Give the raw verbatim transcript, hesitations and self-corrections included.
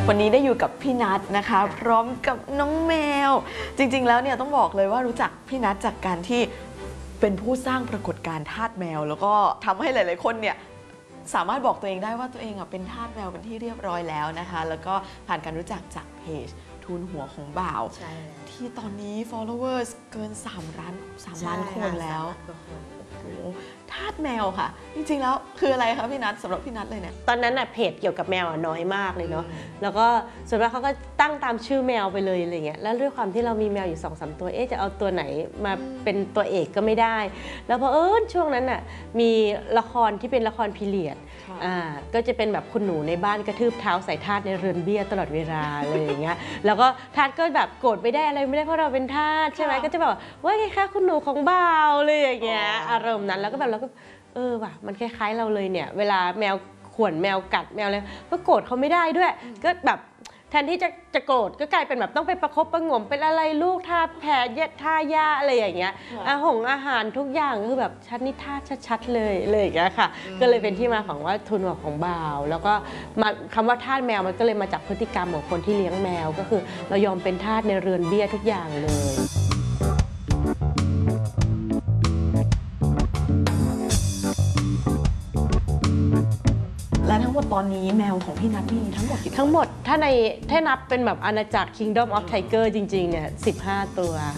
วันนี้ได้อยู่กับพี่นัทนะคะพร้อมกับน้องแมวจริงๆแล้วเนี่ยต้องบอกเลยว่ารู้จักพี่นัทจากการที่เป็นผู้สร้างปรากฏการณ์ทาสแมวแล้วก็ทำให้หลายๆคนเนี่ยสามารถบอกตัวเองได้ว่าตัวเองอ่ะเป็นทาสแมวเป็นที่เรียบร้อยแล้วนะคะแล้วก็ผ่านการรู้จักจากเพจทูนหัวของบ่าวที่ตอนนี้ followers เกิน3ล้าน3ล้านคนแล้วทาสแมวค่ะจริงๆแล้วคืออะไรคะพี่นัทสำหรับพี่นัทเลยเนี่ยตอนนั้นน่ะเพจเกี่ยวกับแมวน้อยมากเลยเนาะแล้วก็ส่วนมากเขาก็ตั้งตามชื่อแมวไปเลยอะไรเงี้ยแล้วด้วยความที่เรามีแมวอยู่ สองสาม ตัวเอ๊ะจะเอาตัวไหนมาเป็นตัวเอกก็ไม่ได้แล้วพอเออช่วงนั้นน่ะมีละครที่เป็นละครพีเรียดอ่าก็จะเป็นแบบคุณหนูในบ้านกระทืบเท้าใส่ทาสในเรือนเบี้ยตลอดเวลาอะไรอย่างเงี้ยแล้วก็ทาสก็แบบโกรธไม่ได้อะไรไม่ได้เพราะเราเป็นทาสใช่ไหมก็จะแบบว่าไงคะคุณหนูของบ่าวเลยอย่างเงี้ยอารมณ์นั้นแล้วก็แบบเราก็เออว่ะมันคล้ายๆเราเลยเนี่ยเวลาแมวข่วนแมวกัดแมวอะไรก็โกรธเขาไม่ได้ด้วยก็แบบแทนที่จะจะโกรธก็กลายเป็นแบบต้องไปประคบประหงมเป็นอะไรลูกทาแผลเย็ดทายาอะไรอย่างเงี้ยอาหงอาหารทุกอย่างก็คือแบบชัดนิทาชัดๆเลยเลยอย่างเงี้ยค่ะก็เลยเป็นที่มาของว่าทุนหัวของบ่าวแล้วก็มาคำว่าทาสแมวมันก็เลยมาจากพฤติกรรมของคนที่เลี้ยงแมวก็คือเรายอมเป็นทาสในเรือนเบี้ยทุกอย่างเลยและทั้งหมดตอนนี้แมวของพี่นัทมีทั้งหมดกี่ตัวทั้งหมดถ้าในถ้านับเป็นแบบอาณาจักร Kingdom of Tiger จริงๆเนี่ยสิบห้าตัว